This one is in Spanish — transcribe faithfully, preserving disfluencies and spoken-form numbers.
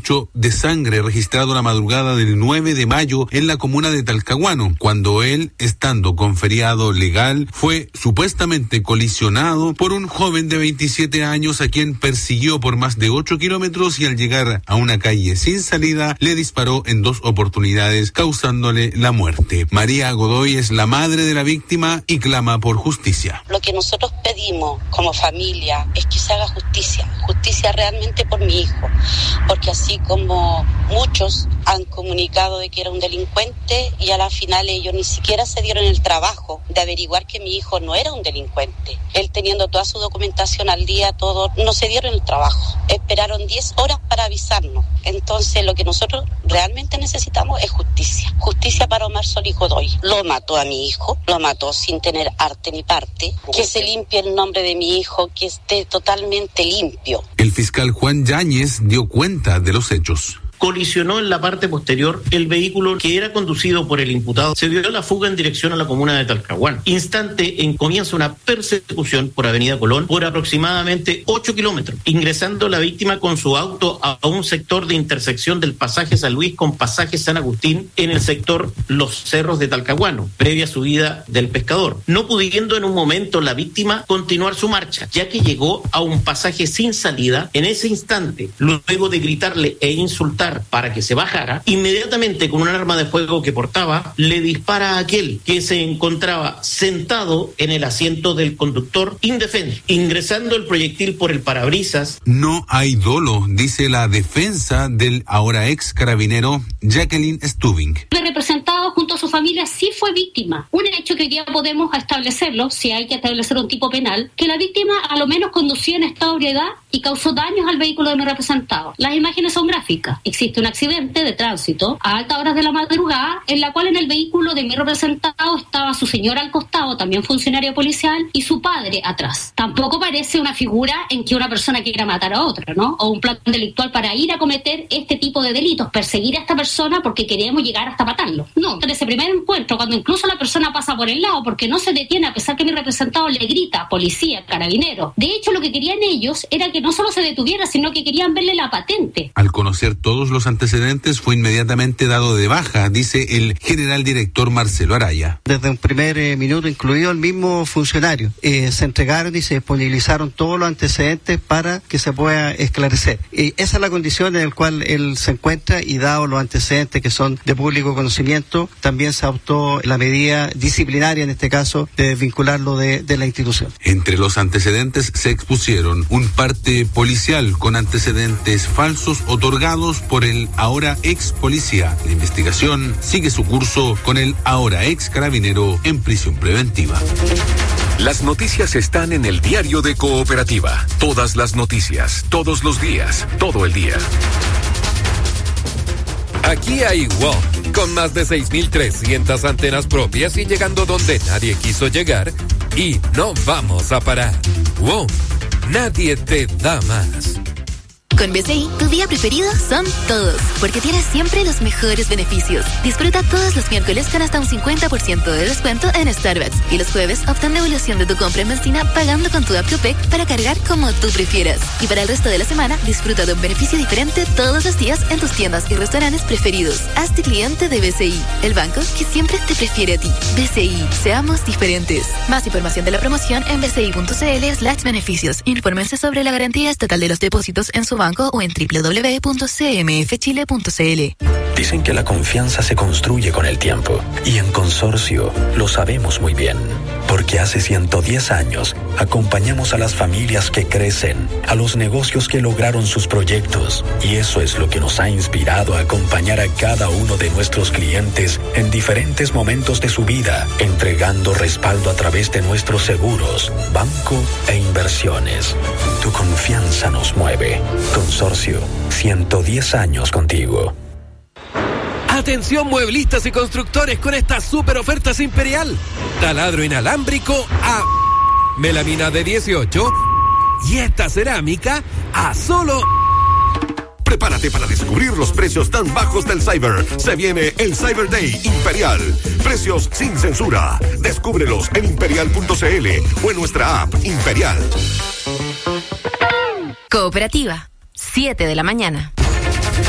hecho de sangre registrado la madrugada del nueve de mayo en la comuna de Talcahuano, cuando él, estando con feriado legal, fue supuestamente colisionado por un joven de veintisiete años a quien persiguió por más de ocho kilómetros y al llegar a una calle sin salida le disparó en dos oportunidades, causándole la muerte. María Godoy es la madre de la víctima y clama por justicia. Lo que nosotros pedimos como familia es que se haga justicia, justicia realmente por mi hijo, porque así como muchos han comunicado de que era un delincuente y a la final ellos ni siquiera se dieron el trabajo de averiguar que mi hijo no era un delincuente. Él teniendo toda su documentación al día, todo, no se dieron el trabajo. Esperaron diez horas para avisarnos. Entonces lo que nosotros realmente necesitamos es justicia. Justicia para Omar Solís Godoy. Lo mató a mi hijo, lo mató sin tener arte ni parte. Que se limpie el nombre de mi hijo, que esté totalmente limpio. El fiscal Juan Yáñez dio cuenta de los hechos. Colisionó en la parte posterior el vehículo que era conducido por el imputado. Se dio la fuga en dirección a la comuna de Talcahuano. Instante en comienza una persecución por Avenida Colón por aproximadamente ocho kilómetros, ingresando la víctima con su auto a un sector de intersección del pasaje San Luis con pasaje San Agustín en el sector Los Cerros de Talcahuano, previa subida del Pescador, no pudiendo en un momento la víctima continuar su marcha, ya que llegó a un pasaje sin salida. En ese instante, luego de gritarle e insultar para que se bajara, inmediatamente con un arma de fuego que portaba, le dispara a aquel que se encontraba sentado en el asiento del conductor indefenso, ingresando el proyectil por el parabrisas. No hay dolo, dice la defensa del ahora ex carabinero Jacqueline Stubing. El representado junto a su familia sí fue víctima. Un hecho que hoy día podemos establecerlo, si hay que establecer un tipo penal, que la víctima a lo menos conducía en estado de ebriedad y causó daños al vehículo de mi representado. Las imágenes son gráficas. Existe un accidente de tránsito a altas horas de la madrugada en la cual en el vehículo de mi representado estaba su señora al costado, también funcionario policial, y su padre atrás. Tampoco parece una figura en que una persona quiera matar a otra, ¿no? O un plan delictual para ir a cometer este tipo de delitos, perseguir a esta persona porque queremos llegar hasta matarlo. No, en ese primer encuentro, cuando incluso la persona pasa por el lado porque no se detiene a pesar que mi representado le grita, policía, carabinero. De hecho, lo que querían ellos era que no solo se detuviera, sino que querían verle la patente. Al conocer todos los antecedentes, fue inmediatamente dado de baja, dice el general director Marcelo Araya. Desde un primer eh, minuto, incluido el mismo funcionario, eh, se entregaron y se disponibilizaron todos los antecedentes para que se pueda esclarecer. Eh, esa es la condición en la cual él se encuentra y dado los antecedentes que son de público conocimiento, también se adoptó la medida disciplinaria, en este caso, de vincularlo de, de la institución. Entre los antecedentes se expusieron un parte policial con antecedentes falsos otorgados por el ahora ex policía. La investigación sigue su curso con el ahora ex carabinero en prisión preventiva. Las noticias están en el diario de Cooperativa. Todas las noticias, todos los días, todo el día. Aquí hay WOM, con más de seis mil trescientas antenas propias y llegando donde nadie quiso llegar, y no vamos a parar. WOM, nadie te da más. Con B C I, tu día preferido son todos, porque tienes siempre los mejores beneficios. Disfruta todos los miércoles con hasta un cincuenta por ciento de descuento en Starbucks y los jueves obtén devolución de tu compra en benzina pagando con tu app Copec para cargar como tú prefieras. Y para el resto de la semana, disfruta de un beneficio diferente todos los días en tus tiendas y restaurantes preferidos. Hazte cliente de B C I, el banco que siempre te prefiere a ti. B C I, seamos diferentes. Más información de la promoción en bci.cl slash beneficios. Infórmense sobre la garantía estatal de los depósitos en su banco o en doble u doble u doble u punto c m f chile punto c l. Dicen que la confianza se construye con el tiempo y en Consorcio lo sabemos muy bien, porque hace ciento diez años acompañamos a las familias que crecen, a los negocios que lograron sus proyectos, y eso es lo que nos ha inspirado a acompañar a cada uno de nuestros clientes en diferentes momentos de su vida, entregando respaldo a través de nuestros seguros, banco e inversiones. Tu confianza nos mueve. Consorcio, ciento diez años contigo. Atención mueblistas y constructores con estas super ofertas Imperial. Taladro inalámbrico a melamina de dieciocho y esta cerámica a solo... Prepárate para descubrir los precios tan bajos del Cyber. Se viene el Cyber Day Imperial. Precios sin censura. Descúbrelos en imperial punto c l o en nuestra app Imperial. Cooperativa, siete de la mañana.